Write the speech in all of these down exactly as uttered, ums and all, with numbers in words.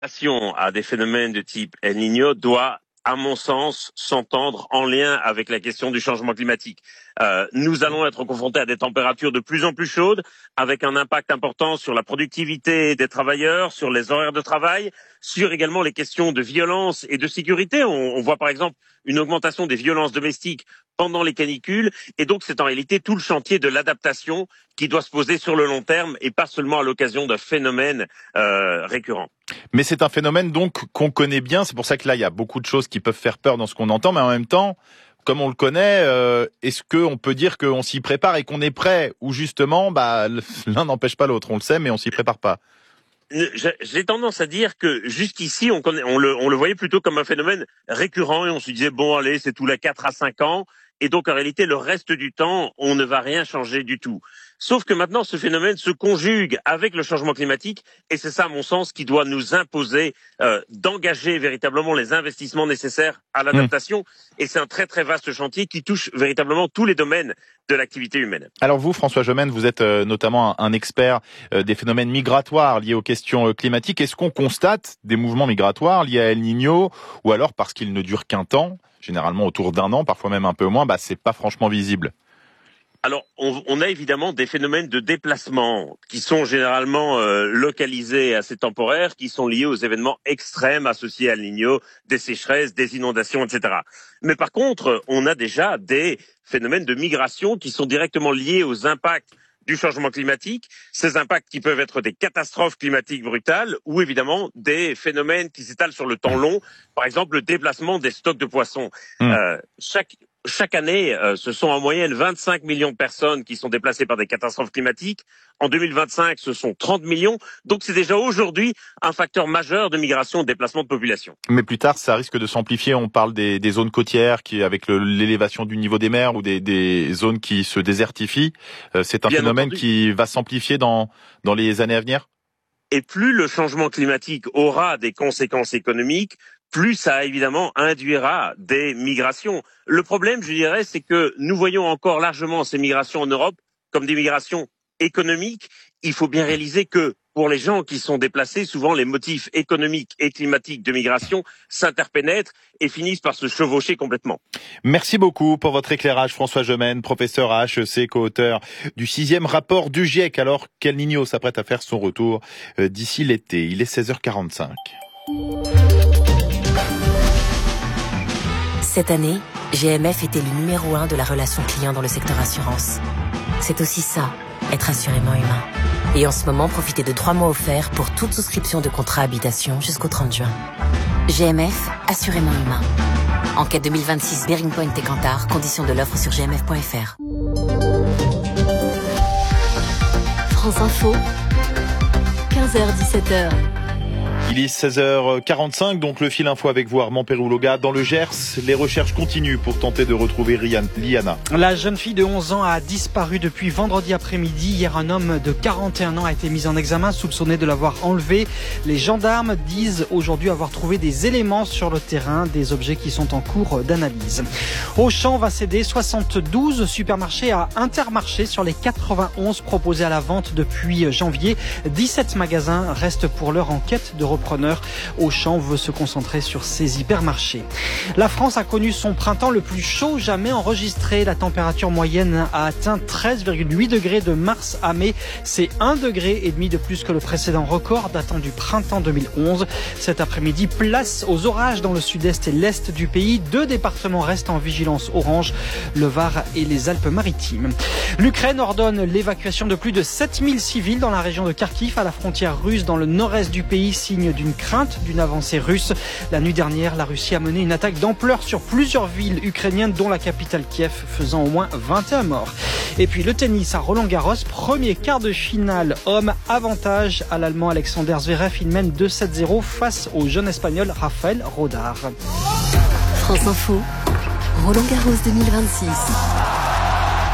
l'adaptation à des phénomènes de type El Niño doit, à mon sens, s'entendre en lien avec la question du changement climatique. Euh, nous allons être confrontés à des températures de plus en plus chaudes, avec un impact important sur la productivité des travailleurs, sur les horaires de travail, sur également les questions de violence et de sécurité. On, on voit par exemple une augmentation des violences domestiques pendant les canicules, et donc c'est en réalité tout le chantier de l'adaptation qui doit se poser sur le long terme et pas seulement à l'occasion d'un phénomène euh, récurrent. Mais c'est un phénomène donc qu'on connaît bien, c'est pour ça que là il y a beaucoup de choses qui peuvent faire peur dans ce qu'on entend, mais en même temps, comme on le connaît, euh, est-ce qu'on peut dire qu'on s'y prépare et qu'on est prêt, ou justement bah, l'un n'empêche pas l'autre, on le sait mais on s'y prépare pas? J'ai tendance à dire que jusqu'ici, on, connaît, on, le, on le voyait plutôt comme un phénomène récurrent et on se disait, bon allez, c'est tous les quatre à cinq ans. Et donc en réalité, le reste du temps, on ne va rien changer du tout. Sauf que maintenant, ce phénomène se conjugue avec le changement climatique et c'est ça, à mon sens, qui doit nous imposer euh, d'engager véritablement les investissements nécessaires à l'adaptation. Mmh. Et c'est un très très vaste chantier qui touche véritablement tous les domaines de l'activité humaine. Alors vous, François Gemène, vous êtes euh, notamment un, un expert euh, des phénomènes migratoires liés aux questions euh, climatiques. Est-ce qu'on constate des mouvements migratoires liés à El Niño, ou alors parce qu'ils ne durent qu'un temps, généralement autour d'un an, parfois même un peu moins, bah c'est pas franchement visible? Alors, on, on a évidemment des phénomènes de déplacement qui sont généralement euh, localisés et assez temporaires, qui sont liés aux événements extrêmes associés à El Niño, des sécheresses, des inondations, et cetera. Mais par contre, on a déjà des phénomènes de migration qui sont directement liés aux impacts du changement climatique, ces impacts qui peuvent être des catastrophes climatiques brutales ou évidemment des phénomènes qui s'étalent sur le temps long, par exemple le déplacement des stocks de poissons. Mmh. Euh, chaque Chaque année, euh, ce sont en moyenne vingt-cinq millions de personnes qui sont déplacées par des catastrophes climatiques. En deux mille vingt-cinq, ce sont trente millions. Donc c'est déjà aujourd'hui un facteur majeur de migration, de déplacement de population. Mais plus tard, ça risque de s'amplifier. On parle des, des zones côtières qui, avec le, l'élévation du niveau des mers, ou des, des zones qui se désertifient. Euh, c'est un Bien phénomène entendu. Qui va s'amplifier dans, dans les années à venir. Et plus le changement climatique aura des conséquences économiques, plus ça évidemment induira des migrations. Le problème, je dirais, c'est que nous voyons encore largement ces migrations en Europe comme des migrations économiques. Il faut bien réaliser que pour les gens qui sont déplacés, souvent les motifs économiques et climatiques de migration s'interpénètrent et finissent par se chevaucher complètement. Merci beaucoup pour votre éclairage, François Gemène, professeur à H E C, co-auteur du sixième rapport du GIEC, alors qu'El Niño s'apprête à faire son retour d'ici l'été. Il est seize heures quarante-cinq. Cette année, G M F était le numéro un de la relation client dans le secteur assurance. C'est aussi ça, être assurément humain. Et en ce moment, profitez de trois mois offerts pour toute souscription de contrat habitation jusqu'au trente juin. G M F, assurément humain. Enquête deux mille vingt-six, Bearing Point et Kantar, conditions de l'offre sur g m f point f r. France Info, quinze heures dix-sept heures. Il est seize heures quarante-cinq, donc le fil info avec vous, Armand Pérouloga. Dans le Gers, les recherches continuent pour tenter de retrouver Liana. La jeune fille de onze ans a disparu depuis vendredi après-midi. Hier, un homme de quarante et un ans a été mis en examen, soupçonné de l'avoir enlevée. Les gendarmes disent aujourd'hui avoir trouvé des éléments sur le terrain, des objets qui sont en cours d'analyse. Auchan va céder soixante-douze supermarchés à Intermarché sur les quatre-vingt-onze proposés à la vente depuis janvier. dix-sept magasins restent pour l'heure en quête de repreneurs. Auchan veut se concentrer sur ses hypermarchés. La France a connu son printemps le plus chaud jamais enregistré. La température moyenne a atteint treize virgule huit degrés de mars à mai. C'est un degré et demi de plus que le précédent record datant du printemps deux mille onze. Cet après-midi, place aux orages dans le sud-est et l'est du pays. Deux départements restent en vigilance orange, le Var et les Alpes-Maritimes. L'Ukraine ordonne l'évacuation de plus de sept mille civils dans la région de Kharkiv, à la frontière russe dans le nord-est du pays, signe d'une crainte d'une avancée russe. La nuit dernière, la Russie a mené une attaque d'ampleur sur plusieurs villes ukrainiennes, dont la capitale Kiev, faisant au moins vingt et un morts. Et puis le tennis à Roland-Garros, premier quart de finale homme, avantage à l'Allemand Alexander Zverev. Il mène deux sept zéro face au jeune Espagnol Rafael Rodar. France Info, Roland-Garros deux mille vingt-six.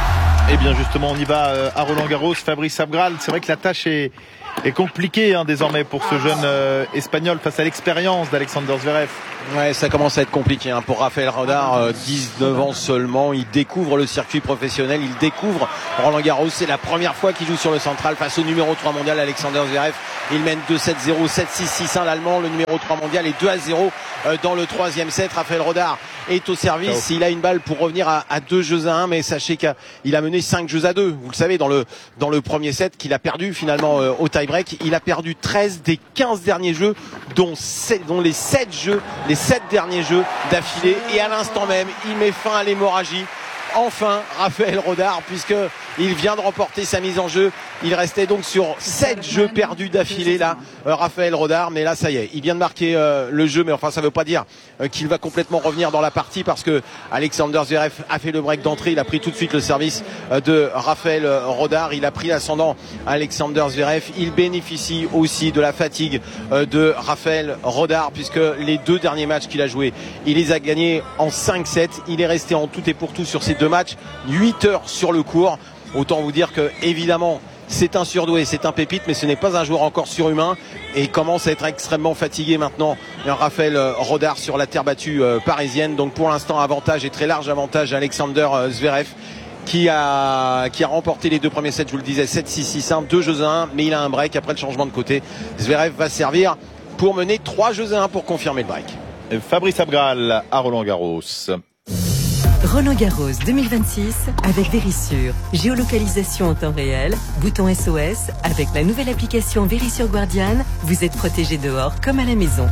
Eh bien justement, on y va à Roland-Garros. Fabrice Abgral, c'est vrai que la tâche est, est compliquée hein, désormais pour ce jeune euh, Espagnol face à l'expérience d'Alexander Zverev. Ouais, ça commence à être compliqué hein, pour Rafael Rodar, euh, dix-neuf ans seulement. Il découvre le circuit professionnel, il découvre Roland-Garros. C'est la première fois qu'il joue sur le central face au numéro trois mondial Alexander Zverev. Il mène deux sept zéro, sept six, six un l'Allemand, le numéro trois mondial, et deux à zéro euh, dans le troisième set. Rafael Rodar est au service. Ciao. Il a une balle pour revenir à, à deux jeux à un, mais sachez qu'il a mené cinq jeux à deux. Vous le savez, dans le, dans le premier set qu'il a perdu finalement euh, au tie-break. Il a perdu treize des quinze derniers jeux, dont, sept, dont les sept jeux, les sept derniers jeux d'affilée. Et à l'instant même, il met fin à l'hémorragie. Enfin, Rafael Rodar, puisque il vient de remporter sa mise en jeu. Il restait donc sur sept jeux perdus d'affilée là, euh, Rafael Rodar. Mais là, ça y est, il vient de marquer euh, le jeu. Mais enfin, ça ne veut pas dire euh, qu'il va complètement revenir dans la partie, parce que Alexander Zverev a fait le break d'entrée. Il a pris tout de suite le service euh, de Rafael Rodar. Il a pris l'ascendant Alexander Zverev. Il bénéficie aussi de la fatigue euh, de Rafael Rodar, puisque les deux derniers matchs qu'il a joués, il les a gagnés en cinq sept. Il est resté en tout et pour tout sur ces deux matchs, huit heures sur le court. Autant vous dire que, évidemment, c'est un surdoué, c'est un pépite, mais ce n'est pas un joueur encore surhumain, et il commence à être extrêmement fatigué maintenant, Rafael Rodar, sur la terre battue euh, parisienne. Donc pour l'instant, avantage, et très large avantage, Alexander euh, Zverev, qui a, qui a remporté les deux premiers sets, je vous le disais, sept six, six un, deux jeux à un, mais il a un break après le changement de côté. Zverev va servir pour mener trois jeux à un pour confirmer le break. Fabrice Abgral à Roland-Garros. Roland-Garros deux mille vingt-six avec Verisure. Géolocalisation en temps réel, bouton S O S. Avec la nouvelle application Verisure Guardian, vous êtes protégé dehors comme à la maison.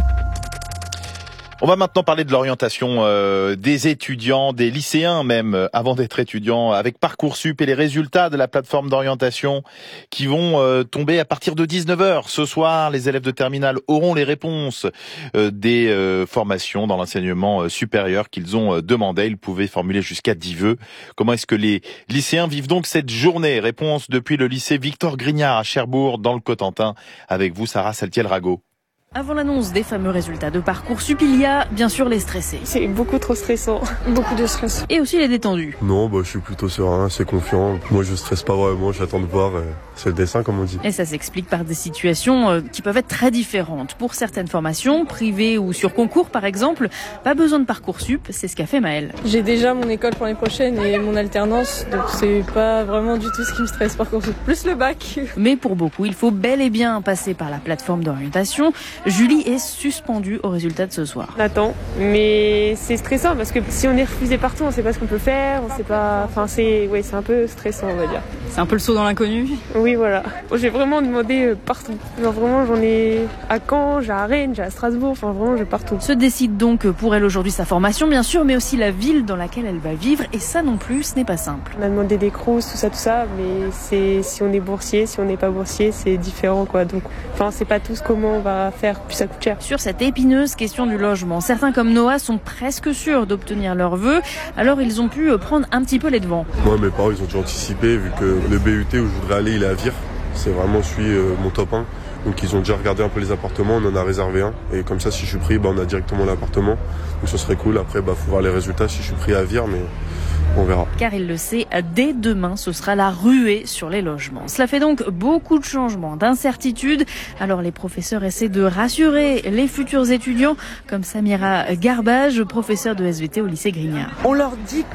On va maintenant parler de l'orientation euh, des étudiants, des lycéens même, euh, avant d'être étudiants, avec Parcoursup et les résultats de la plateforme d'orientation qui vont euh, tomber à partir de dix-neuf heures. Ce soir, les élèves de terminale auront les réponses euh, des euh, formations dans l'enseignement euh, supérieur qu'ils ont euh, demandé. Ils pouvaient formuler jusqu'à dix vœux. Comment est-ce que les lycéens vivent donc cette journée? Réponse depuis le lycée Victor Grignard à Cherbourg, dans le Cotentin. Avec vous, Sarah Saltiel-Rago. Avant l'annonce des fameux résultats de Parcoursup, il y a bien sûr les stressés. C'est beaucoup trop stressant, beaucoup de stress. Et aussi les détendus. Non, bah, je suis plutôt serein, assez confiant. Moi, je stresse pas vraiment, j'attends de voir. Euh, c'est le dessin, comme on dit. Et ça s'explique par des situations euh, qui peuvent être très différentes. Pour certaines formations, privées ou sur concours par exemple, pas besoin de Parcoursup, c'est ce qu'a fait Maëlle. J'ai déjà mon école pour l'année prochaine et mon alternance, donc c'est pas vraiment du tout ce qui me stresse, Parcoursup. Plus le bac. Mais pour beaucoup, il faut bel et bien passer par la plateforme d'orientation. Julie est suspendue au résultat de ce soir. On attend, mais c'est stressant parce que si on est refusé partout, on sait pas ce qu'on peut faire, on sait pas. Enfin, c'est, ouais, c'est un peu stressant, on va dire. C'est un peu le saut dans l'inconnu. Oui, voilà. J'ai vraiment demandé partout. Genre vraiment, j'en ai à Caen, j'ai à Rennes, j'ai à Strasbourg. Enfin, vraiment, j'ai partout. Se décide donc pour elle aujourd'hui sa formation, bien sûr, mais aussi la ville dans laquelle elle va vivre. Et ça non plus, ce n'est pas simple. On a demandé des crous, tout ça, tout ça, mais c'est si on est boursier, si on n'est pas boursier, c'est différent, quoi. Donc, enfin, c'est pas tous comment on va faire. Puis ça coûte cher. Sur cette épineuse question du logement, certains comme Noah sont presque sûrs d'obtenir leurs vœux, alors ils ont pu prendre un petit peu les devants. Moi, mes parents, ils ont déjà anticipé, vu que le B U T où je voudrais aller, il est à Vire. C'est vraiment celui, euh, mon top un. Donc ils ont déjà regardé un peu les appartements, on en a réservé un. Et comme ça, si je suis pris, bah, on a directement l'appartement. Donc ce serait cool. Après, bah, faut voir les résultats si je suis pris à Vire, mais on verra. Car il le sait, dès demain, ce sera la ruée sur les logements. Cela fait donc beaucoup de changements, d'incertitudes. Alors les professeurs essaient de rassurer les futurs étudiants, comme Samira Garbage, professeure de S V T au lycée Grignard. On leur dit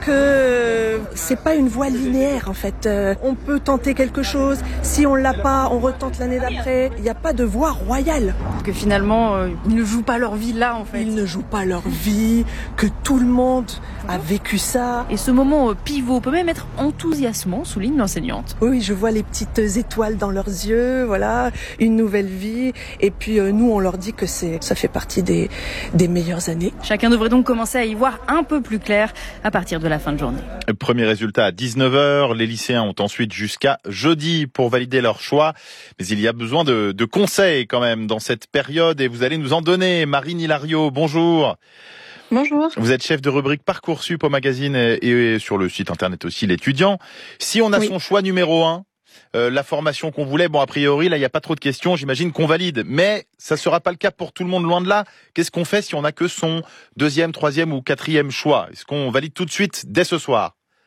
que c'est pas une voie linéaire en fait. On peut tenter quelque chose, si on l'a pas, on retente l'année d'après. Il n'y a pas de voie royale. Que finalement, euh, ils ne jouent pas leur vie là en fait. Ils ne jouent pas leur vie, que tout le monde a vécu ça. Et ce moment pivot peut même être enthousiasmant, souligne l'enseignante. Oui, je vois les petites étoiles dans leurs yeux, voilà, une nouvelle vie. Et puis euh, nous, on leur dit que c'est, ça fait partie des, des meilleures années. Chacun devrait donc commencer à y voir un peu plus clair à partir de la fin de journée. Premier résultat à dix-neuf heures. Les lycéens ont ensuite jusqu'à jeudi pour valider leur choix. Mais il y a besoin de, de conseils quand même dans cette période et vous allez nous en donner. Marine Hilario, bonjour. Bonjour. Vous êtes chef de rubrique Parcoursup au magazine et sur le site internet aussi l'étudiant. Si on a oui. son choix numéro un, euh, la formation qu'on voulait, bon a priori là il n'y a pas trop de questions, j'imagine qu'on valide, mais ça sera pas le cas pour tout le monde loin de là. Qu'est-ce qu'on fait si on n'a que son deuxième, troisième ou quatrième choix? Est-ce qu'on valide tout de suite dès ce soir?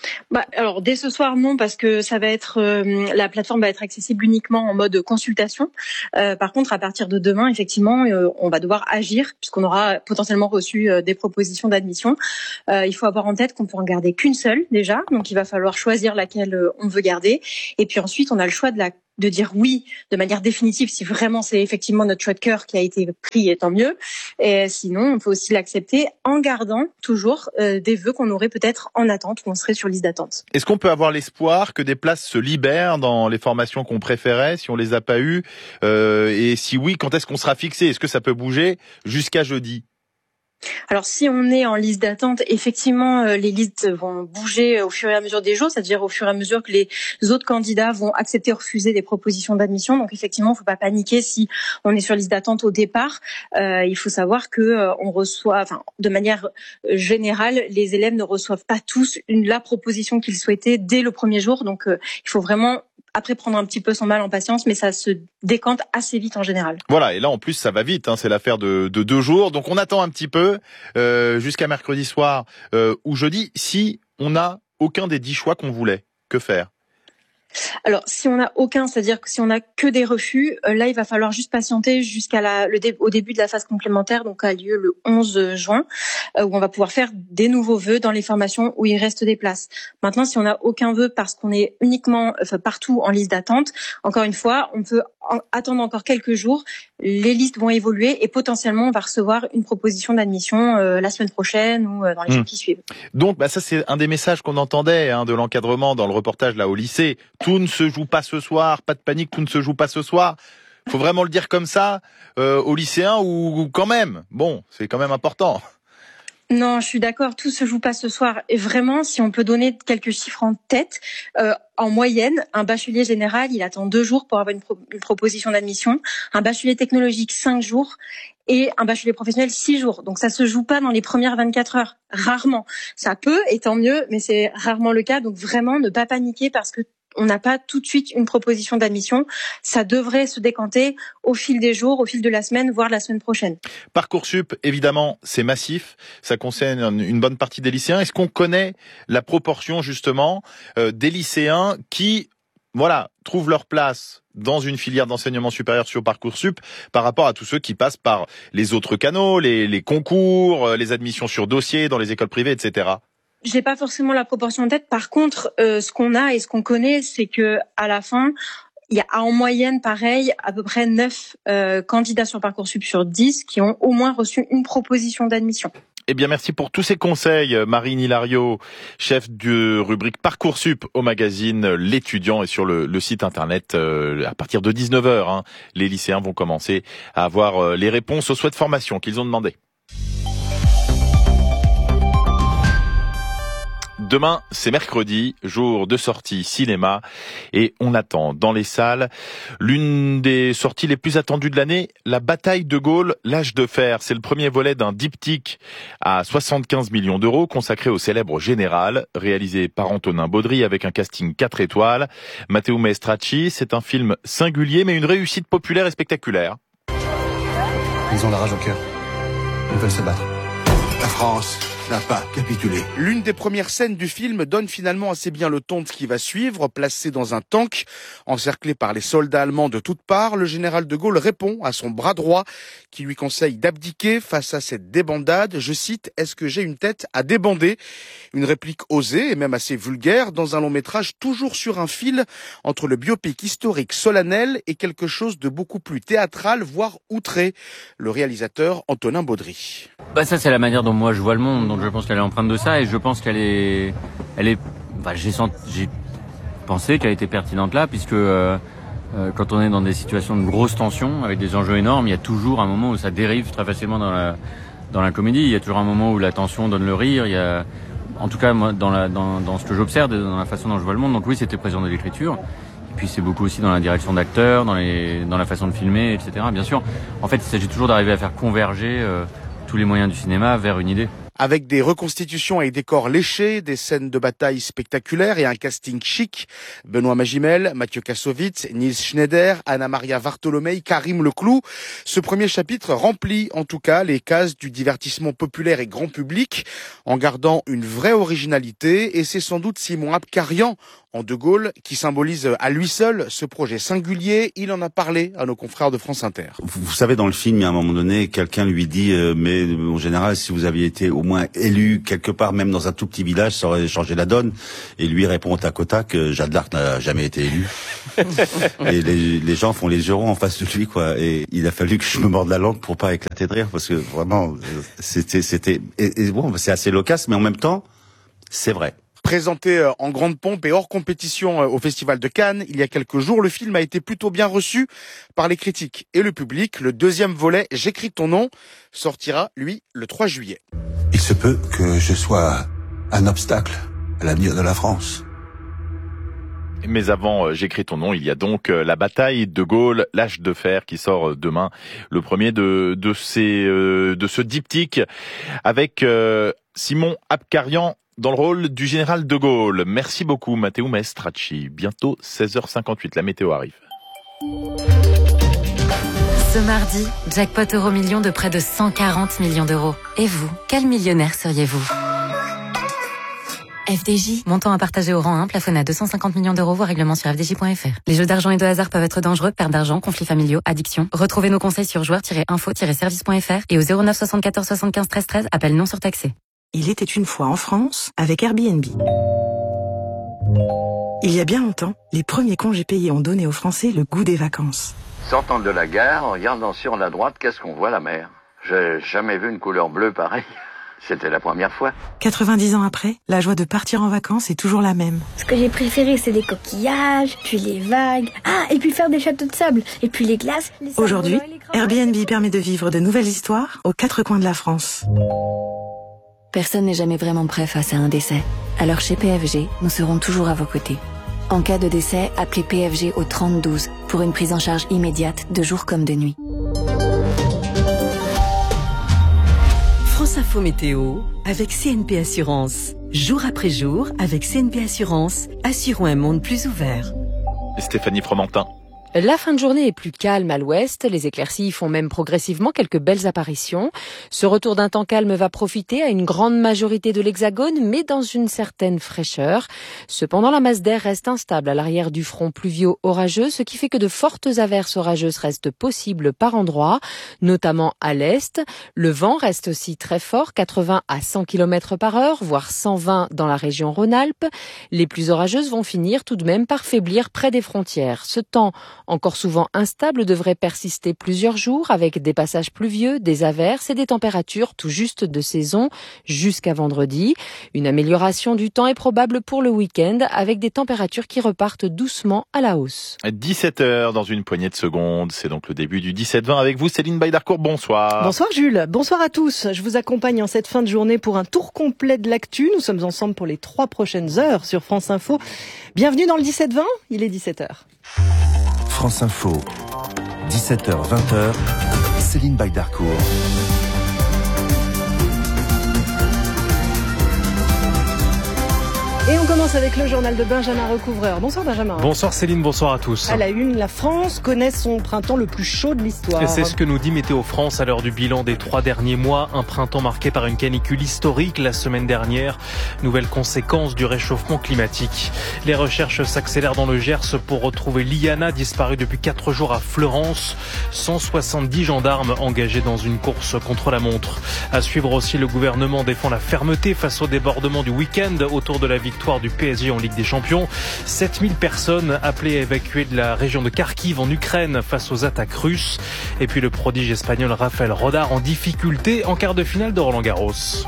Bah, alors dès ce soir non, parce que ça va être euh, la plateforme va être accessible uniquement en mode consultation. Euh, par contre, à partir de demain, effectivement, euh, on va devoir agir puisqu'on aura potentiellement reçu euh, des propositions d'admission. Euh, il faut avoir en tête qu'on peut en garder qu'une seule déjà, donc il va falloir choisir laquelle euh, on veut garder. Et puis ensuite, on a le choix de la de dire oui de manière définitive si vraiment c'est effectivement notre choix de cœur qui a été pris, et tant mieux. Et sinon, on peut aussi l'accepter en gardant toujours euh, des vœux qu'on aurait peut-être en attente, qu'on serait sur liste d'attente. Est-ce qu'on peut avoir l'espoir que des places se libèrent dans les formations qu'on préférait si on les a pas eues euh, et si oui, quand est-ce qu'on sera fixé? Est-ce que ça peut bouger jusqu'à jeudi? Alors si on est en liste d'attente, effectivement, euh, les listes vont bouger au fur et à mesure des jours, c'est-à-dire au fur et à mesure que les autres candidats vont accepter ou refuser des propositions d'admission. Donc effectivement, il ne faut pas paniquer si on est sur liste d'attente au départ. Euh, il faut savoir que euh, on reçoit, enfin, de manière générale, les élèves ne reçoivent pas tous une, la proposition qu'ils souhaitaient dès le premier jour. Donc euh, il faut vraiment après prendre un petit peu son mal en patience, mais ça se décante assez vite en général. Voilà, et là en plus ça va vite, hein, c'est l'affaire de, de deux jours, donc on attend un petit peu euh, jusqu'à mercredi soir euh, ou jeudi. Si on n'a aucun des dix choix qu'on voulait, que faire? Alors, si on n'a aucun, c'est-à-dire que si on n'a que des refus, euh, là, il va falloir juste patienter jusqu'à la, le dé, au début de la phase complémentaire, donc a lieu le onze juin, euh, où on va pouvoir faire des nouveaux vœux dans les formations où il reste des places. Maintenant, si on n'a aucun vœu parce qu'on est uniquement, enfin, partout en liste d'attente, encore une fois, on peut en, attendre encore quelques jours. Les listes vont évoluer et potentiellement, on va recevoir une proposition d'admission euh, la semaine prochaine ou euh, dans les mmh. jours qui suivent. Donc, bah, ça, c'est un des messages qu'on entendait hein, de l'encadrement dans le reportage là au lycée. Tout ne se joue pas ce soir, pas de panique, tout ne se joue pas ce soir. Faut vraiment le dire comme ça euh, aux lycéens ou quand même. Bon, c'est quand même important. Non, je suis d'accord, tout se joue pas ce soir. Et vraiment, si on peut donner quelques chiffres en tête, euh, en moyenne, un bachelier général, il attend deux jours pour avoir une, pro- une proposition d'admission. Un bachelier technologique, cinq jours. Et un bachelier professionnel, six jours. Donc ça se joue pas dans les premières vingt-quatre heures. Rarement. Ça peut, et tant mieux, mais c'est rarement le cas. Donc vraiment, ne pas paniquer parce que on n'a pas tout de suite une proposition d'admission. Ça devrait se décanter au fil des jours, au fil de la semaine, voire la semaine prochaine. Parcoursup, évidemment, c'est massif. Ça concerne une bonne partie des lycéens. Est-ce qu'on connaît la proportion, justement, euh, des lycéens qui, voilà, trouvent leur place dans une filière d'enseignement supérieur sur Parcoursup par rapport à tous ceux qui passent par les autres canaux, les, les concours, les admissions sur dossier dans les écoles privées, et cetera? J'ai pas forcément la proportion en tête. Par contre, euh, ce qu'on a et ce qu'on connaît, c'est que à la fin, il y a en moyenne, pareil, à peu près neuf euh, candidats sur Parcoursup sur dix qui ont au moins reçu une proposition d'admission. Eh bien, merci pour tous ces conseils, Marine Hilario, chef de rubrique Parcoursup au magazine L'Étudiant et sur le, le site internet euh, à partir de dix-neuf heures. Hein, les lycéens vont commencer à avoir euh, les réponses aux souhaits de formation qu'ils ont demandés. Demain, c'est mercredi, jour de sortie cinéma, et on attend dans les salles l'une des sorties les plus attendues de l'année, La Bataille de Gaulle, l'âge de fer. C'est le premier volet d'un diptyque à soixante-quinze millions d'euros consacré au célèbre général, réalisé par Antonin Baudry avec un casting quatre étoiles. Matteo Maestracci, c'est un film singulier mais une réussite populaire et spectaculaire. Ils ont la rage au cœur. Ils veulent se battre. La France n'a pas capitulé. L'une des premières scènes du film donne finalement assez bien le ton de ce qui va suivre. Placé dans un tank, encerclé par les soldats allemands de toutes parts, le général de Gaulle répond à son bras droit qui lui conseille d'abdiquer face à cette débandade. Je cite, « Est-ce que j'ai une tête à débander ?» Une réplique osée et même assez vulgaire dans un long métrage toujours sur un fil entre le biopic historique solennel et quelque chose de beaucoup plus théâtral, voire outré. Le réalisateur Antonin Baudry. Bah ça c'est la manière dont moi je vois le monde, donc je pense qu'elle est empreinte de ça et je pense qu'elle est, elle est, bah, j'ai senti, j'ai pensé qu'elle était pertinente là puisque euh, euh, quand on est dans des situations de grosse tension avec des enjeux énormes, il y a toujours un moment où ça dérive très facilement dans la dans la comédie. Il y a toujours un moment où la tension donne le rire. Il y a, en tout cas moi dans la dans dans ce que j'observe, et dans la façon dont je vois le monde. Donc oui, c'était présent dans l'écriture. Et puis c'est beaucoup aussi dans la direction d'acteurs, dans les dans la façon de filmer, et cetera. Bien sûr. En fait, il s'agit toujours d'arriver à faire converger euh, tous les moyens du cinéma vers une idée. Avec des reconstitutions et décors léchés, des scènes de bataille spectaculaires et un casting chic. Benoît Magimel, Mathieu Kassovitz, Nils Schneider, Anna Maria Vartolomei, Karim Leclou. Ce premier chapitre remplit en tout cas les cases du divertissement populaire et grand public en gardant une vraie originalité, et c'est sans doute Simon Abkarian en De Gaulle qui symbolise à lui seul ce projet singulier. Il en a parlé à nos confrères de France Inter. Vous, vous savez, dans le film, il y a un moment donné, quelqu'un lui dit euh, mais en général, si vous aviez été au moins élu quelque part, même dans un tout petit village, ça aurait changé la donne. Et lui répond au tac au tac que Jeanne d'Arc n'a jamais été élue. Et les, les gens font les yeux ronds en face de lui, quoi. Et il a fallu que je me morde la langue pour pas éclater de rire, parce que vraiment, c'était, c'était, et, et bon, c'est assez loquace, mais en même temps, c'est vrai. Présenté en grande pompe et hors compétition au Festival de Cannes il y a quelques jours, le film a été plutôt bien reçu par les critiques et le public. Le deuxième volet, J'écris ton nom, sortira, lui, le trois juillet. Il se peut que je sois un obstacle à l'avenir de la France. Mais avant euh, J'écris ton nom, il y a donc euh, la bataille de Gaulle, l'âge de fer, qui sort euh, demain. Le premier de de ces euh, de ce diptyque avec euh, Simon Abkarian dans le rôle du général de Gaulle. Merci beaucoup Matteo Maestracci. Bientôt seize heures cinquante-huit, la météo arrive. Ce mardi, jackpot euro million de près de cent quarante millions d'euros. Et vous, quel millionnaire seriez-vous ? F D J, montant à partager au rang un, plafonné à deux cent cinquante millions d'euros, voire règlement sur f d j point f r. Les jeux d'argent et de hasard peuvent être dangereux, perte d'argent, conflits familiaux, addiction. Retrouvez nos conseils sur joueurs tiret info tiret service point f r et au zéro neuf soixante-quatorze soixante-quinze treize treize, appel non surtaxé. Il était une fois en France avec Airbnb. Il y a bien longtemps, les premiers congés payés ont donné aux Français le goût des vacances. Sortant de la gare, en regardant sur la droite, qu'est-ce qu'on voit, la mer? J'ai jamais vu une couleur bleue pareille. C'était la première fois. quatre-vingt-dix ans après, la joie de partir en vacances est toujours la même. Ce que j'ai préféré, c'est les coquillages, puis les vagues. Ah, et puis faire des châteaux de sable, et puis les glaces. Les Aujourd'hui, Airbnb permet de vivre de nouvelles histoires aux quatre coins de la France. Personne n'est jamais vraiment prêt face à un décès. Alors chez P F G, nous serons toujours à vos côtés. En cas de décès, appelez P F G au trente douze pour une prise en charge immédiate de jour comme de nuit. France Info Météo avec C N P Assurance. Jour après jour, avec C N P Assurance, assurons un monde plus ouvert. Stéphanie Fromentin. La fin de journée est plus calme à l'ouest. Les éclaircies font même progressivement quelques belles apparitions. Ce retour d'un temps calme va profiter à une grande majorité de l'Hexagone, mais dans une certaine fraîcheur. Cependant, la masse d'air reste instable à l'arrière du front pluvio-orageux, ce qui fait que de fortes averses orageuses restent possibles par endroits, notamment à l'est. Le vent reste aussi très fort, quatre-vingts à cent kilomètres par heure, voire cent vingt dans la région Rhône-Alpes. Les pluies orageuses vont finir tout de même par faiblir près des frontières. Ce temps encore souvent instable devrait persister plusieurs jours avec des passages pluvieux, des averses et des températures tout juste de saison jusqu'à vendredi. Une amélioration du temps est probable pour le week-end avec des températures qui repartent doucement à la hausse. dix-sept heures dans une poignée de secondes. C'est donc le début du dix-sept vingt avec vous, Céline Baydarcourt. Bonsoir. Bonsoir Jules. Bonsoir à tous. Je vous accompagne en cette fin de journée pour un tour complet de l'actu. Nous sommes ensemble pour les trois prochaines heures sur France Info. Bienvenue dans le dix-sept vingt. Il est dix-sept heures. France Info, dix-sept heures vingt, Céline Baydarcourt. Et on commence avec le journal de Benjamin Recouvreur. Bonsoir Benjamin. Bonsoir Céline, bonsoir à tous. À la une, la France connaît son printemps le plus chaud de l'histoire. Et c'est ce que nous dit Météo France à l'heure du bilan des trois derniers mois. Un printemps marqué par une canicule historique la semaine dernière. Nouvelle conséquence du réchauffement climatique. Les recherches s'accélèrent dans le Gers pour retrouver Liana, disparue depuis quatre jours à Fleurance. cent soixante-dix gendarmes engagés dans une course contre la montre. À suivre aussi, le gouvernement défend la fermeté face au débordement du week-end autour de la victoire du P S G en Ligue des Champions. sept mille personnes appelées à évacuer de la région de Kharkiv en Ukraine face aux attaques russes. Et puis le prodige espagnol Rafael Rodar en difficulté en quart de finale de Roland-Garros.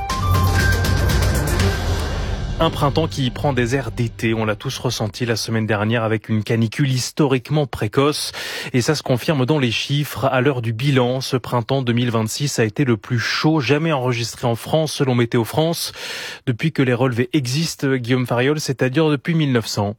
Un printemps qui prend des airs d'été, on l'a tous ressenti la semaine dernière avec une canicule historiquement précoce. Et ça se confirme dans les chiffres. À l'heure du bilan, ce printemps deux mille vingt-six a été le plus chaud jamais enregistré en France selon Météo France. Depuis que les relevés existent, Guillaume Fariol, c'est-à-dire depuis mille neuf cents.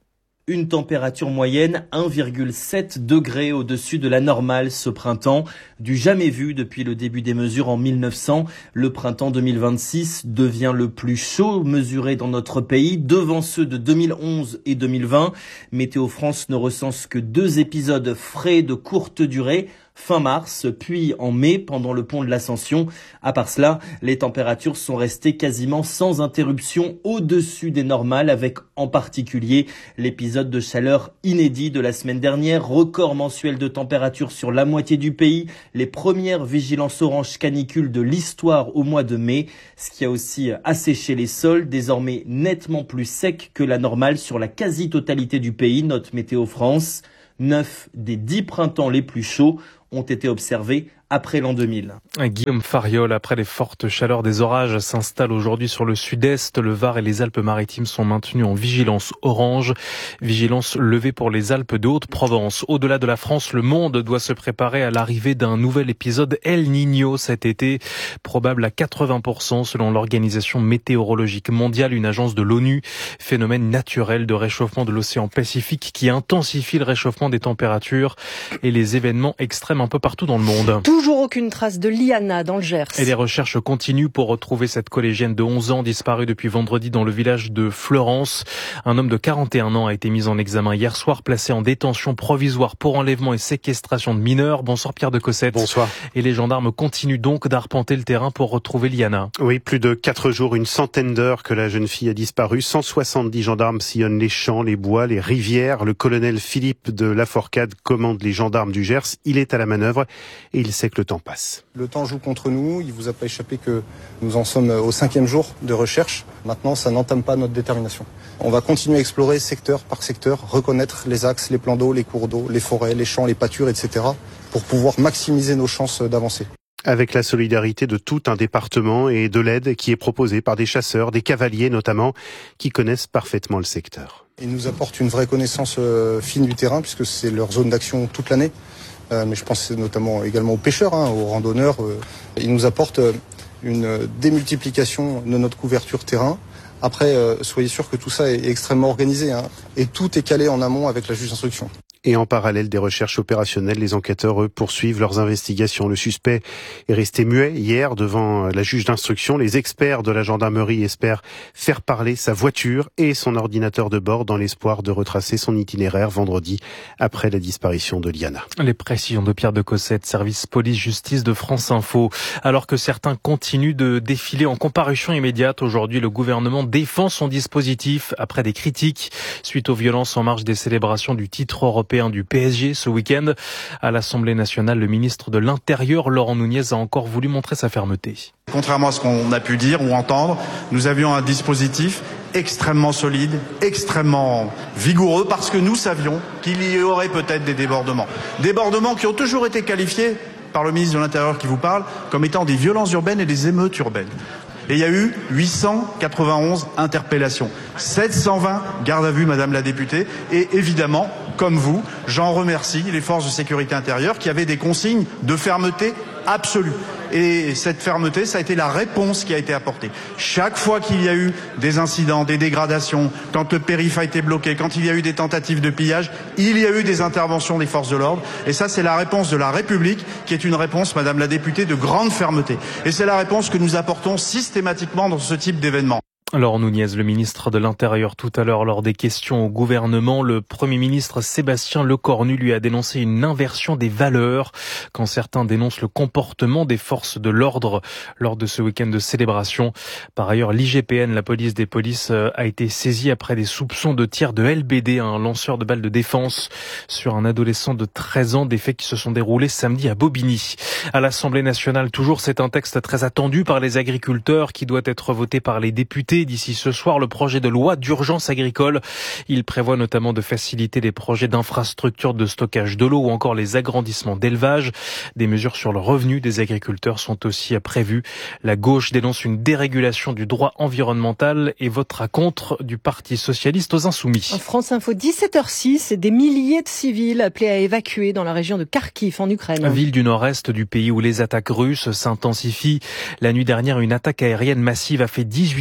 Une température moyenne un virgule sept degrés au-dessus de la normale ce printemps, du jamais vu depuis le début des mesures en mille neuf cents. Le printemps deux mille vingt-six devient le plus chaud mesuré dans notre pays, devant ceux de deux mille onze et deux mille vingt. Météo France ne recense que deux épisodes frais de courte durée, fin mars, puis en mai, pendant le pont de l'Ascension. À part cela, les températures sont restées quasiment sans interruption au-dessus des normales, avec en particulier l'épisode de chaleur inédit de la semaine dernière, record mensuel de température sur la moitié du pays, les premières vigilances orange canicule de l'histoire au mois de mai, ce qui a aussi asséché les sols, désormais nettement plus secs que la normale sur la quasi-totalité du pays, note Météo France. Neuf des dix printemps les plus chauds ont été observés après l'an deux mille. Guillaume Fariol, après les fortes chaleurs, des orages s'installent aujourd'hui sur le sud-est. Le Var et les Alpes-Maritimes sont maintenus en vigilance orange. Vigilance levée pour les Alpes de Haute-Provence. Au-delà de la France, le monde doit se préparer à l'arrivée d'un nouvel épisode El Niño cet été, probable à quatre-vingts pour cent selon l'Organisation météorologique mondiale, une agence de l'ONU. Phénomène naturel de réchauffement de l'océan Pacifique qui intensifie le réchauffement des températures et les événements extrêmes un peu partout dans le monde. Toujours aucune trace de Liana dans le Gers. Et les recherches continuent pour retrouver cette collégienne de onze ans disparue depuis vendredi dans le village de Fleurance. Un homme de quarante et un ans a été mis en examen hier soir, placé en détention provisoire pour enlèvement et séquestration de mineurs. Bonsoir Pierre de Cossette. Bonsoir. Et les gendarmes continuent donc d'arpenter le terrain pour retrouver Liana. Oui, plus de quatre jours, une centaine d'heures que la jeune fille a disparu. cent soixante-dix gendarmes sillonnent les champs, les bois, les rivières. Le colonel Philippe de Laforcade commande les gendarmes du Gers. Il est à la manœuvre et il sait que le temps passe. Le temps joue contre nous, il vous a pas échappé que nous en sommes au cinquième jour de recherche. Maintenant, ça n'entame pas notre détermination. On va continuer à explorer secteur par secteur, reconnaître les axes, les plans d'eau, les cours d'eau, les forêts, les champs, les pâtures, et cetera pour pouvoir maximiser nos chances d'avancer. Avec la solidarité de tout un département et de l'aide qui est proposée par des chasseurs, des cavaliers notamment, qui connaissent parfaitement le secteur. Ils nous apportent une vraie connaissance fine du terrain puisque c'est leur zone d'action toute l'année. Euh, mais je pense notamment également aux pêcheurs, hein, aux randonneurs. Euh, ils nous apportent une démultiplication de notre couverture terrain. Après, euh, soyez sûr que tout ça est extrêmement organisé, hein, et tout est calé en amont avec la juge d'instruction. Et en parallèle des recherches opérationnelles, les enquêteurs, eux, poursuivent leurs investigations. Le suspect est resté muet hier devant la juge d'instruction. Les experts de la gendarmerie espèrent faire parler sa voiture et son ordinateur de bord dans l'espoir de retracer son itinéraire vendredi après la disparition de Liana. Les précisions de Pierre de Cossette, service police-justice de France Info. Alors que certains continuent de défiler en comparution immédiate, aujourd'hui le gouvernement défend son dispositif après des critiques suite aux violences en marge des célébrations du titre européen du P S G ce week-end. À l'Assemblée nationale, le ministre de l'Intérieur, Laurent Nunez, a encore voulu montrer sa fermeté. Contrairement à ce qu'on a pu dire ou entendre, nous avions un dispositif extrêmement solide, extrêmement vigoureux, parce que nous savions qu'il y aurait peut-être des débordements. Débordements qui ont toujours été qualifiés par le ministre de l'Intérieur qui vous parle comme étant des violences urbaines et des émeutes urbaines. Et il y a eu huit cent quatre-vingt-onze interpellations, sept cent vingt gardes à vue, Madame la députée, et évidemment, comme vous, j'en remercie les forces de sécurité intérieure qui avaient des consignes de fermeté absolue. Et cette fermeté, ça a été la réponse qui a été apportée. Chaque fois qu'il y a eu des incidents, des dégradations, quand le périph' a été bloqué, quand il y a eu des tentatives de pillage, il y a eu des interventions des forces de l'ordre. Et ça, c'est la réponse de la République, qui est une réponse, Madame la députée, de grande fermeté. Et c'est la réponse que nous apportons systématiquement dans ce type d'événement. Laurent Nunez, le ministre de l'Intérieur, tout à l'heure lors des questions au gouvernement, le Premier ministre Sébastien Lecornu lui a dénoncé une inversion des valeurs quand certains dénoncent le comportement des forces de l'ordre lors de ce week-end de célébration. Par ailleurs, l'I G P N, la police des polices, a été saisie après des soupçons de tir de L B D, un lanceur de balles de défense, sur un adolescent de treize ans, des faits qui se sont déroulés samedi à Bobigny. À l'Assemblée nationale, toujours, c'est un texte très attendu par les agriculteurs qui doit être voté par les députés d'ici ce soir, le projet de loi d'urgence agricole. Il prévoit notamment de faciliter les projets d'infrastructures de stockage de l'eau ou encore les agrandissements d'élevage. Des mesures sur le revenu des agriculteurs sont aussi prévues. La gauche dénonce une dérégulation du droit environnemental et votera contre du Parti socialiste aux Insoumis. En France Info, dix-sept heures six, des milliers de civils appelés à évacuer dans la région de Kharkiv en Ukraine. Ville du nord-est du pays où les attaques russes s'intensifient. La nuit dernière, une attaque aérienne massive a fait dix-huit morts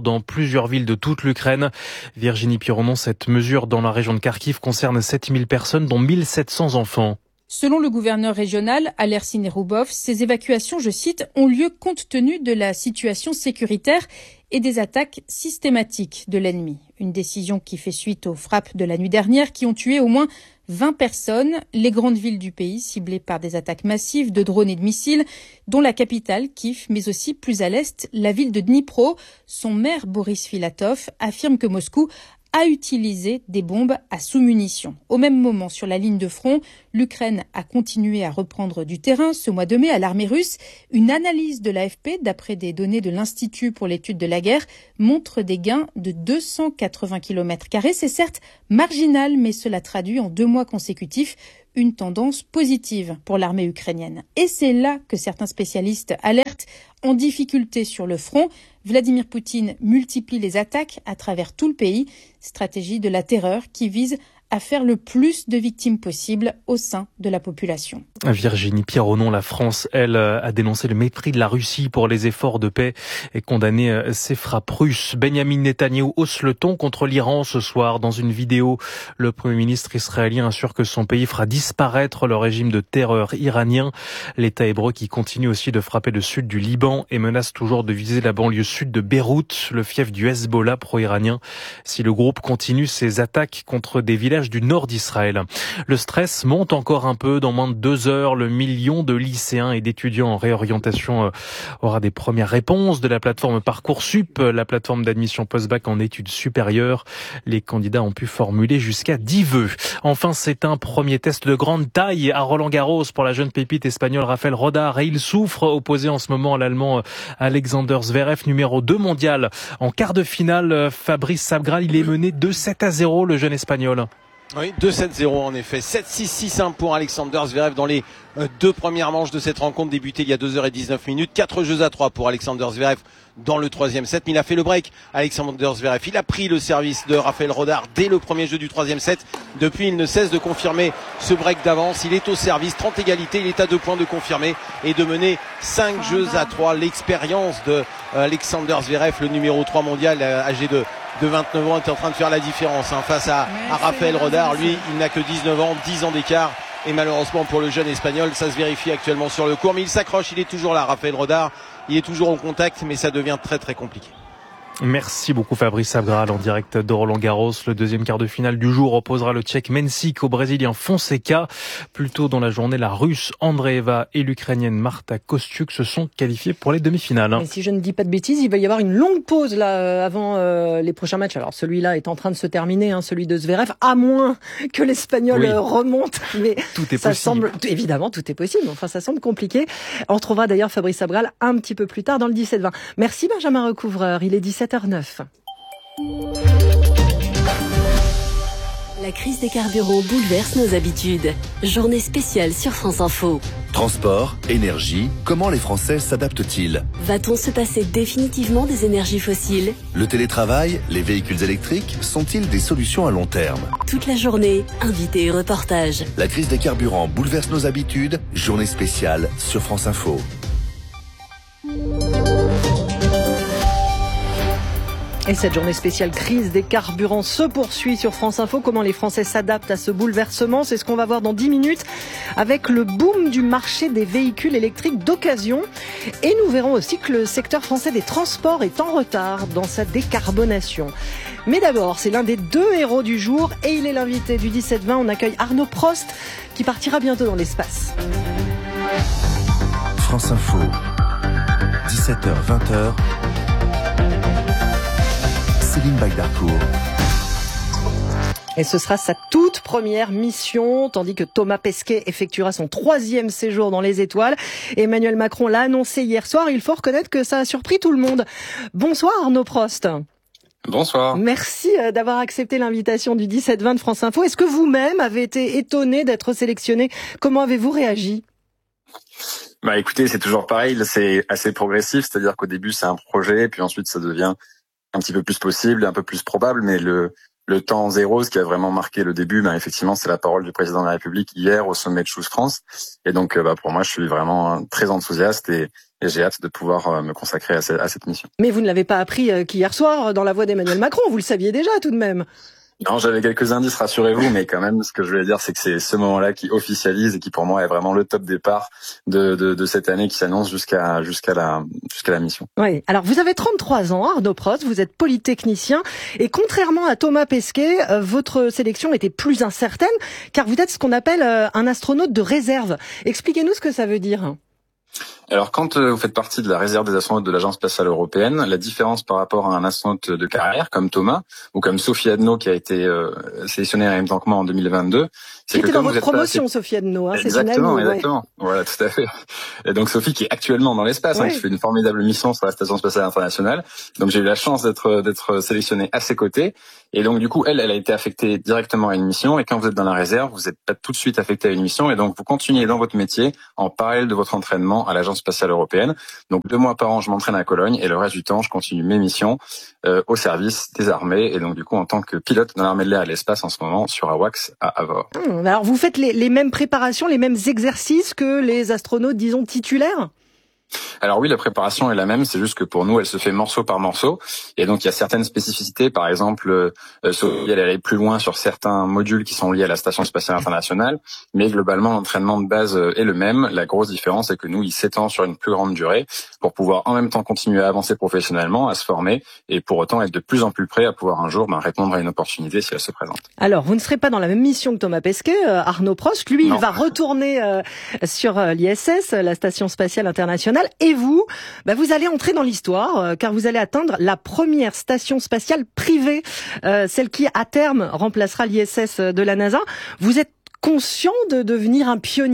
dans plusieurs villes de toute l'Ukraine. Virginie Pironon, cette mesure dans la région de Kharkiv concerne sept mille personnes, dont mille sept cents enfants. Selon le gouverneur régional, Alersin Nerubov, ces évacuations, je cite, ont lieu compte tenu de la situation sécuritaire et des attaques systématiques de l'ennemi. Une décision qui fait suite aux frappes de la nuit dernière qui ont tué au moins vingt personnes, les grandes villes du pays ciblées par des attaques massives de drones et de missiles, dont la capitale, Kiev, mais aussi plus à l'est, la ville de Dnipro. Son maire, Boris Filatov, affirme que Moscou a utilisé des bombes à sous-munitions. Au même moment, sur la ligne de front, l'Ukraine a continué à reprendre du terrain ce mois de mai à l'armée russe. Une analyse de l'A F P, d'après des données de l'Institut pour l'étude de la guerre, montre des gains de deux cent quatre-vingts kilomètres carrés. C'est certes marginal, mais cela traduit en deux mois consécutifs une tendance positive pour l'armée ukrainienne. Et c'est là que certains spécialistes alertent en difficulté sur le front. Vladimir Poutine multiplie les attaques à travers tout le pays, stratégie de la terreur qui vise à faire le plus de victimes possible au sein de la population. Virginie Pironon, la France, elle, a dénoncé le mépris de la Russie pour les efforts de paix et condamné ces frappes russes. Benyamin Netanyahou hausse le ton contre l'Iran ce soir. Dans une vidéo, le Premier ministre israélien assure que son pays fera disparaître le régime de terreur iranien. L'État hébreu qui continue aussi de frapper le sud du Liban et menace toujours de viser la banlieue sud de Beyrouth, le fief du Hezbollah pro-iranien, si le groupe continue ses attaques contre des villages du nord d'Israël. Le stress monte encore un peu. Dans moins de deux heures, le million de lycéens et d'étudiants en réorientation aura des premières réponses de la plateforme Parcoursup, la plateforme d'admission post-bac en études supérieures. Les candidats ont pu formuler jusqu'à dix vœux. Enfin, c'est un premier test de grande taille à Roland-Garros pour la jeune pépite espagnole Rafael Rodar et il souffre, opposé en ce moment à l'Allemand Alexander Zverev, numéro deux mondial. En quart de finale, Fabrice Sabgral, il est mené deux sept à zéro, le jeune espagnol. Oui, deux sept zéro en effet. sept six six un pour Alexander Zverev dans les deux premières manches de cette rencontre débutée il y a deux heures dix-neuf minutes. quatre jeux à trois pour Alexander Zverev dans le troisième set. Mais il a fait le break, Alexander Zverev. Il a pris le service de Rafael Rodar dès le premier jeu du troisième set. Depuis, il ne cesse de confirmer ce break d'avance. Il est au service, trente égalités. Il est à deux points de confirmer et de mener cinq jeux à trois. L'expérience de Alexander Zverev, le numéro trois mondial, âgé de de vingt-neuf ans, est en train de faire la différence hein, face à, à Rafael Rodar. Lui, il n'a que dix-neuf ans, dix ans d'écart. Et malheureusement pour le jeune espagnol, ça se vérifie actuellement sur le court. Mais il s'accroche, il est toujours là, Rafael Rodar. Il est toujours en contact, mais ça devient très très compliqué. Merci beaucoup Fabrice Sabgral en direct de Roland-Garros. Le deuxième quart de finale du jour opposera le Tchèque Mensik au Brésilien Fonseca. Plus tôt dans la journée, la Russe Andreeva et l'Ukrainienne Marta Kostyuk se sont qualifiées pour les demi-finales. Et si je ne dis pas de bêtises, il va y avoir une longue pause là avant euh, les prochains matchs. Alors celui-là est en train de se terminer, hein, celui de Zverev, à moins que l'Espagnol oui. remonte. Mais tout est ça possible. Semble, évidemment, tout est possible. Enfin, ça semble compliqué. On retrouvera d'ailleurs Fabrice Sabgral un petit peu plus tard dans le dix-sept vingt. Merci Benjamin Recouvreur. Il est dix-sept heures neuf. La crise des carburants bouleverse nos habitudes. Journée spéciale sur France Info. Transport, énergie, comment les Français s'adaptent-ils ? Va-t-on se passer définitivement des énergies fossiles ? Le télétravail, les véhicules électriques sont-ils des solutions à long terme ? Toute la journée, invités et reportages. La crise des carburants bouleverse nos habitudes. Journée spéciale sur France Info. Et cette journée spéciale crise des carburants se poursuit sur France Info. Comment les Français s'adaptent à ce bouleversement, c'est ce qu'on va voir dans dix minutes avec le boom du marché des véhicules électriques d'occasion. Et nous verrons aussi que le secteur français des transports est en retard dans sa décarbonation. Mais d'abord, c'est l'un des deux héros du jour et il est l'invité du dix-sept vingt. On accueille Arnaud Prost qui partira bientôt dans l'espace. France Info, dix-sept heures vingt heures. Céline Baydarcourt. Et ce sera sa toute première mission, tandis que Thomas Pesquet effectuera son troisième séjour dans les étoiles. Emmanuel Macron l'a annoncé hier soir. Il faut reconnaître que ça a surpris tout le monde. Bonsoir Arnaud Prost. Bonsoir. Merci d'avoir accepté l'invitation du dix-sept vingt de France Info. Est-ce que vous-même avez été étonné d'être sélectionné ? Comment avez-vous réagi ? Bah écoutez, c'est toujours pareil, c'est assez progressif, c'est-à-dire qu'au début c'est un projet, puis ensuite ça devient un petit peu plus possible, un peu plus probable, mais le le temps zéro, ce qui a vraiment marqué le début, ben effectivement, c'est la parole du président de la République hier au sommet de Choose France. Et donc, bah, pour moi, je suis vraiment très enthousiaste et, et j'ai hâte de pouvoir euh, me consacrer à, ce, à cette mission. Mais vous ne l'avez pas appris euh, qu'hier soir dans la voix d'Emmanuel Macron, vous le saviez déjà tout de même. Non, j'avais quelques indices, rassurez-vous, mais quand même, ce que je voulais dire, c'est que c'est ce moment-là qui officialise et qui, pour moi, est vraiment le top départ de, de, de cette année qui s'annonce jusqu'à, jusqu'à la, jusqu'à la mission. Oui. Alors, vous avez trente-trois ans, Arnaud Prost, vous êtes polytechnicien, et contrairement à Thomas Pesquet, euh, votre sélection était plus incertaine, car vous êtes ce qu'on appelle euh, un astronaute de réserve. Expliquez-nous ce que ça veut dire. Alors, quand vous faites partie de la réserve des astronautes de l'Agence spatiale européenne, la différence par rapport à un astronaute de carrière comme Thomas ou comme Sophie Adno qui a été euh, sélectionnée en même temps que moi en deux mille vingt-deux, c'est que dans comme votre vous êtes promotion, pas assez... Sophie Adno, hein, exactement, c'est une amie, exactement, ouais. Voilà, tout à fait. Et donc Sophie qui est actuellement dans l'espace, ouais. hein, qui fait une formidable mission sur la station spatiale internationale. Donc j'ai eu la chance d'être d'être sélectionné à ses côtés. Et donc du coup, elle, elle a été affectée directement à une mission. Et quand vous êtes dans la réserve, vous n'êtes pas tout de suite affecté à une mission. Et donc vous continuez dans votre métier en parallèle de votre entraînement à l'Agence spatiale européenne. Donc deux mois par an, je m'entraîne à Cologne et le reste du temps, je continue mes missions euh, au service des armées et donc du coup en tant que pilote dans l'armée de l'air et de l'espace en ce moment sur AWACS à Avor. Hum, alors vous faites les, les mêmes préparations, les mêmes exercices que les astronautes, disons, titulaires ? Alors oui, la préparation est la même, c'est juste que pour nous, elle se fait morceau par morceau. Et donc, il y a certaines spécificités. Par exemple, euh, Sophie, elle allait plus loin sur certains modules qui sont liés à la Station spatiale internationale. Mais globalement, l'entraînement de base est le même. La grosse différence, c'est que nous, il s'étend sur une plus grande durée pour pouvoir en même temps continuer à avancer professionnellement, à se former et pour autant être de plus en plus prêt à pouvoir un jour ben, répondre à une opportunité si elle se présente. Alors, vous ne serez pas dans la même mission que Thomas Pesquet, euh, Arnaud Prost. Lui, non. il va retourner euh, sur euh, l'I S S, la Station spatiale internationale. Et vous, bah vous allez entrer dans l'histoire, euh, car vous allez atteindre la première station spatiale privée, euh, celle qui à terme remplacera l'I S S de la NASA. Vous êtes conscient de devenir un pionnier ?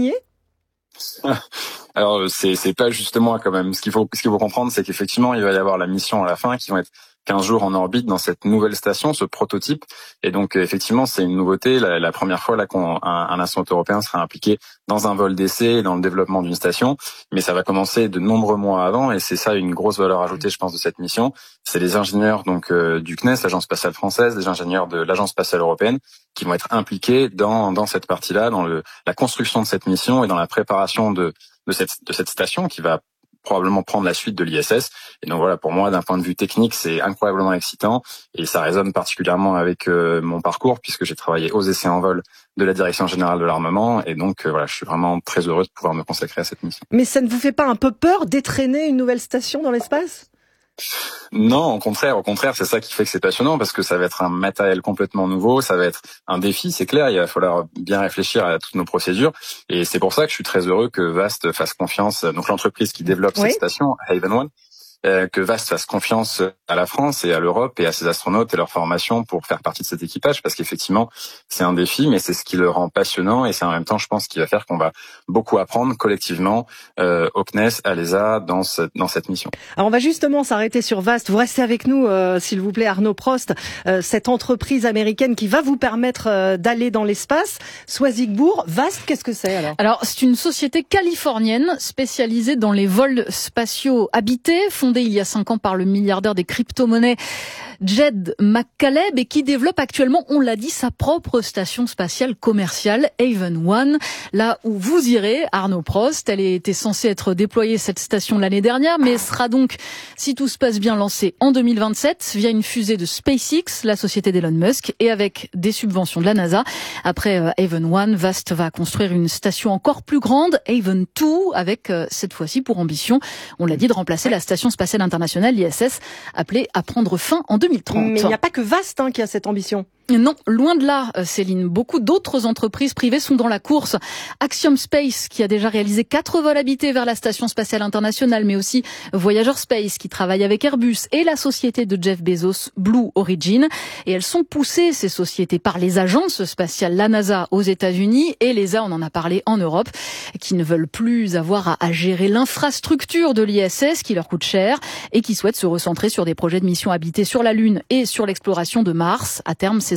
Alors c'est c'est pas justement quand même. Ce qu'il faut ce qu'il faut comprendre, c'est qu'effectivement il va y avoir la mission à la fin qui vont être quinze jours en orbite dans cette nouvelle station, ce prototype. Et donc, effectivement, c'est une nouveauté. La, la première fois là qu'un un astronaute européen sera impliqué dans un vol d'essai, dans le développement d'une station. Mais ça va commencer de nombreux mois avant, et c'est ça une grosse valeur ajoutée, je pense, de cette mission. C'est les ingénieurs donc euh, du C N E S, l'Agence spatiale française, les ingénieurs de l'Agence spatiale européenne, qui vont être impliqués dans dans cette partie-là, dans le la construction de cette mission et dans la préparation de de cette de cette station qui va probablement prendre la suite de l'I S S. Et donc voilà, pour moi, d'un point de vue technique, c'est incroyablement excitant et ça résonne particulièrement avec euh, mon parcours puisque j'ai travaillé aux essais en vol de la Direction générale de l'armement et donc euh, voilà, je suis vraiment très heureux de pouvoir me consacrer à cette mission. Mais ça ne vous fait pas un peu peur d'étraîner une nouvelle station dans l'espace ? Non, au contraire, au contraire, c'est ça qui fait que c'est passionnant parce que ça va être un matériel complètement nouveau, ça va être un défi, c'est clair, il va falloir bien réfléchir à toutes nos procédures et c'est pour ça que je suis très heureux que VAST fasse confiance, donc l'entreprise qui développe oui. cette station, Haven One, euh, que VAST fasse confiance à la France et à l'Europe et à ses astronautes et leur formation pour faire partie de cet équipage parce qu'effectivement, c'est un défi, mais c'est ce qui le rend passionnant et c'est en même temps, je pense, qui va faire qu'on va beaucoup apprendre collectivement euh, au C N E S, à l'E S A, dans, ce, dans cette mission. Alors, on va justement s'arrêter sur VAST. Vous restez avec nous, euh, s'il vous plaît, Arnaud Prost, euh, cette entreprise américaine qui va vous permettre euh, d'aller dans l'espace. Swazigbourg, VAST, qu'est-ce que c'est alors ? Alors, c'est une société californienne spécialisée dans les vols spatiaux habités, fondée il y a cinq ans par le milliardaire des crypto-monnaies Jed McCaleb et qui développe actuellement, on l'a dit, sa propre station spatiale commerciale Haven One. Là où vous irez, Arnaud Prost, elle était censée être déployée cette station l'année dernière, mais sera donc, si tout se passe bien, lancée en deux mille vingt-sept via une fusée de SpaceX, la société d'Elon Musk, et avec des subventions de la NASA. Après euh, Haven One, VAST va construire une station encore plus grande, Haven deux, avec euh, cette fois-ci pour ambition, on l'a dit, de remplacer la station spatiale internationale, l'I S S, appelée à prendre fin en deux mille trente. Mais il n'y a pas que VAST hein, qui a cette ambition. Non, loin de là, Céline. Beaucoup d'autres entreprises privées sont dans la course. Axiom Space, qui a déjà réalisé quatre vols habités vers la Station spatiale internationale, mais aussi Voyager Space, qui travaille avec Airbus, et la société de Jeff Bezos, Blue Origin. Et elles sont poussées, ces sociétés, par les agences spatiales, la NASA aux États-Unis et l'E S A, on en a parlé, en Europe, qui ne veulent plus avoir à, à gérer l'infrastructure de l'I S S, qui leur coûte cher, et qui souhaitent se recentrer sur des projets de mission habitée sur la Lune et sur l'exploration de Mars. À terme, ces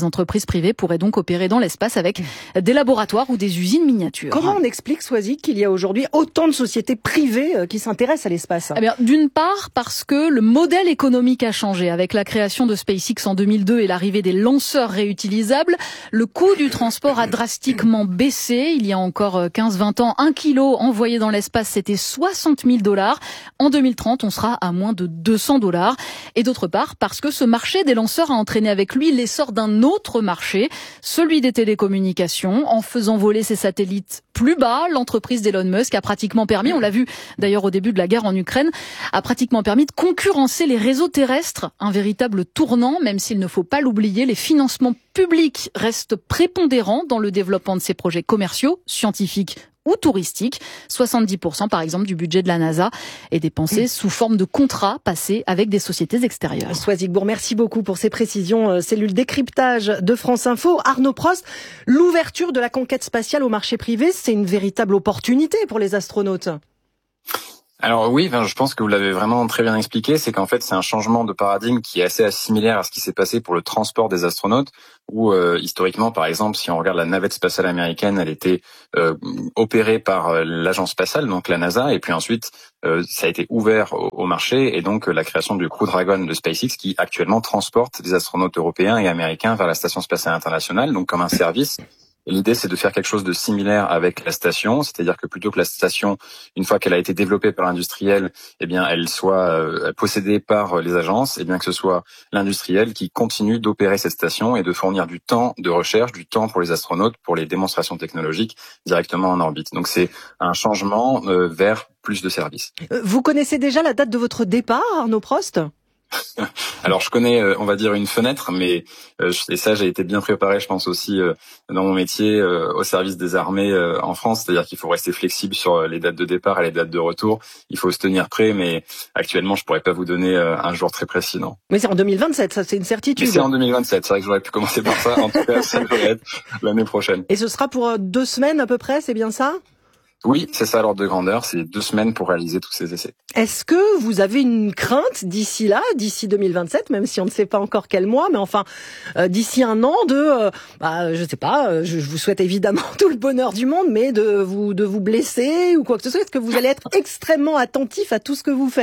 Les entreprises privées pourraient donc opérer dans l'espace avec des laboratoires ou des usines miniatures. Comment on explique, Soisy, qu'il y a aujourd'hui autant de sociétés privées qui s'intéressent à l'espace? Eh bien, d'une part, parce que le modèle économique a changé. Avec la création de SpaceX en deux mille deux et l'arrivée des lanceurs réutilisables, le coût du transport a drastiquement baissé. Il y a encore quinze vingt ans, un kilo envoyé dans l'espace, c'était soixante mille dollars. En deux mille trente, on sera à moins de deux cents dollars. Et d'autre part, parce que ce marché des lanceurs a entraîné avec lui l'essor d'un autre marché, celui des télécommunications. En faisant voler ses satellites plus bas, l'entreprise d'Elon Musk a pratiquement permis, on l'a vu d'ailleurs au début de la guerre en Ukraine, a pratiquement permis de concurrencer les réseaux terrestres. Un véritable tournant, même s'il ne faut pas l'oublier, les financements publics restent prépondérants dans le développement de ces projets commerciaux, scientifiques ou touristiques. soixante-dix pour cent par exemple du budget de la NASA est dépensé sous forme de contrats passés avec des sociétés extérieures. Soisy Gbourg, merci beaucoup pour ces précisions. Cellule décryptage de France Info. Arnaud Prost, l'ouverture de la conquête spatiale au marché privé, c'est une véritable opportunité pour les astronautes. Alors oui, ben, je pense que vous l'avez vraiment très bien expliqué, c'est qu'en fait c'est un changement de paradigme qui est assez similaire à ce qui s'est passé pour le transport des astronautes, où euh, historiquement par exemple si on regarde la navette spatiale américaine, elle était euh, opérée par euh, l'agence spatiale, donc la NASA, et puis ensuite euh, ça a été ouvert au, au marché, et donc euh, la création du Crew Dragon de SpaceX qui actuellement transporte des astronautes européens et américains vers la station spatiale internationale, donc comme un service. Et l'idée, c'est de faire quelque chose de similaire avec la station, c'est-à-dire que plutôt que la station, une fois qu'elle a été développée par l'industriel, eh bien, elle soit euh, possédée par les agences, et bien que ce soit l'industriel qui continue d'opérer cette station et de fournir du temps de recherche, du temps pour les astronautes, pour les démonstrations technologiques directement en orbite. Donc, c'est un changement euh, vers plus de services. Vous connaissez déjà la date de votre départ, Arnaud Prost ? Alors je connais, euh, on va dire, une fenêtre, mais euh, et ça j'ai été bien préparé, je pense aussi euh, dans mon métier euh, au service des armées euh, en France, c'est-à-dire qu'il faut rester flexible sur les dates de départ et les dates de retour. Il faut se tenir prêt, mais actuellement je pourrais pas vous donner euh, un jour très précis, non. Mais c'est en deux mille vingt-sept, ça c'est une certitude. Mais c'est en deux mille vingt-sept, c'est vrai que j'aurais pu commencer par ça. En tout cas, ça devrait être l'année prochaine. Et ce sera pour deux semaines à peu près, c'est bien ça ? Oui, c'est ça l'ordre de grandeur, c'est deux semaines pour réaliser tous ces essais. Est-ce que vous avez une crainte d'ici là, d'ici deux mille vingt-sept, même si on ne sait pas encore quel mois, mais enfin euh, d'ici un an, de, euh, bah, je sais pas, euh, je, je vous souhaite évidemment tout le bonheur du monde, mais de vous de vous blesser ou quoi que ce soit. Est-ce que vous allez être extrêmement attentif à tout ce que vous faites ?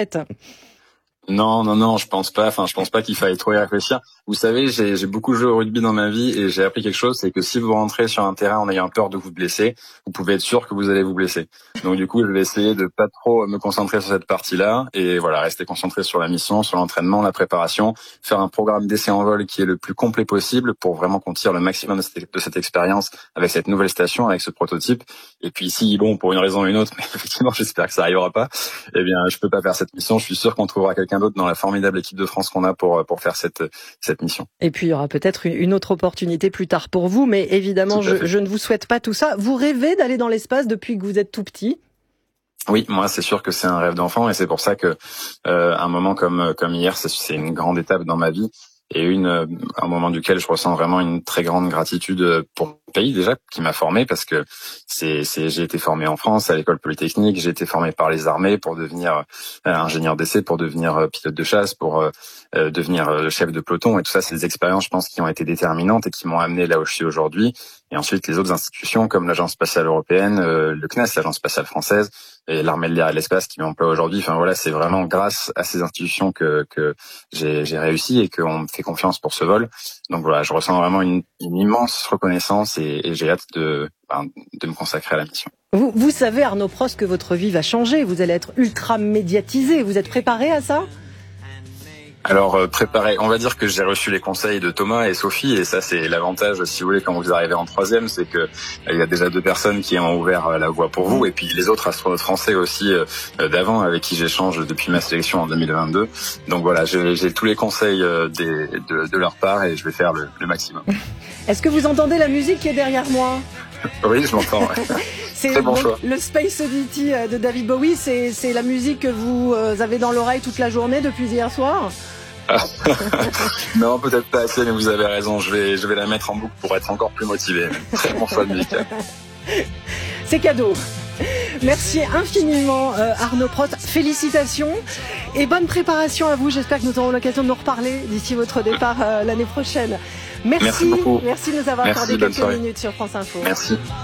Non, non, non, je pense pas. Enfin, je pense pas qu'il faille trop y réfléchir. Vous savez, j'ai, j'ai beaucoup joué au rugby dans ma vie et j'ai appris quelque chose, c'est que si vous rentrez sur un terrain en ayant peur de vous blesser, vous pouvez être sûr que vous allez vous blesser. Donc du coup, je vais essayer de pas trop me concentrer sur cette partie-là et voilà, rester concentré sur la mission, sur l'entraînement, la préparation, faire un programme d'essai en vol qui est le plus complet possible pour vraiment qu'on tire le maximum de cette, de cette expérience avec cette nouvelle station, avec ce prototype. Et puis si, bon, pour une raison ou une autre, mais effectivement, j'espère que ça arrivera pas, eh bien, je peux pas faire cette mission. Je suis sûr qu'on trouvera quelqu'un d'autre dans la formidable équipe de France qu'on a pour pour faire cette cette mission. Et puis il y aura peut-être une autre opportunité plus tard pour vous, mais évidemment je, je ne vous souhaite pas tout ça. Vous rêvez d'aller dans l'espace depuis que vous êtes tout petit ? Oui, moi c'est sûr que c'est un rêve d'enfant et c'est pour ça que euh, un moment comme comme hier, c'est, c'est une grande étape dans ma vie et une un moment duquel je ressens vraiment une très grande gratitude pour le pays déjà qui m'a formé parce que c'est c'est j'ai été formé en France à l'école polytechnique, j'ai été formé par les armées pour devenir euh, ingénieur d'essai, pour devenir euh, pilote de chasse, pour euh, euh, devenir euh, chef de peloton et tout ça, c'est des expériences je pense qui ont été déterminantes et qui m'ont amené là où je suis aujourd'hui. Et ensuite les autres institutions comme l'agence spatiale européenne, euh, le C N E S, l'agence spatiale française et l'armée de l'air et de l'espace qui m'emploie aujourd'hui. Enfin voilà, c'est vraiment grâce à ces institutions que que j'ai j'ai réussi et qu'on me fait confiance pour ce vol. Donc voilà, je ressens vraiment une, une immense reconnaissance et, et j'ai hâte de ben, de me consacrer à la mission. Vous vous savez Arnaud Prost que votre vie va changer, vous allez être ultra médiatisé. Vous êtes préparé à ça ? Alors euh, préparé, on va dire que j'ai reçu les conseils de Thomas et Sophie et ça c'est l'avantage si vous voulez quand vous arrivez en troisième, c'est que il euh, y a déjà deux personnes qui ont ouvert euh, la voie pour vous et puis les autres astronautes français aussi euh, d'avant avec qui j'échange depuis ma sélection en deux mille vingt-deux. Donc voilà, j'ai, j'ai tous les conseils euh, des, de, de leur part et je vais faire le, le maximum. Est-ce que vous entendez la musique qui est derrière moi ? Oui, je m'entends. Ouais. C'est Très bon donc choix. Le Space Oddity de David Bowie, c'est, c'est la musique que vous avez dans l'oreille toute la journée depuis hier soir ? Non, peut-être pas assez, mais vous avez raison. Je vais, je vais la mettre en boucle pour être encore plus motivé. Très bon choix de musique. C'est cadeau. Merci infiniment euh, Arnaud Prost. Félicitations et bonne préparation à vous. J'espère que nous aurons l'occasion de nous reparler d'ici votre départ euh, l'année prochaine. Merci. Merci beaucoup. Merci de nous avoir Merci, accordé bonne quelques soirée. minutes sur France Info. Merci.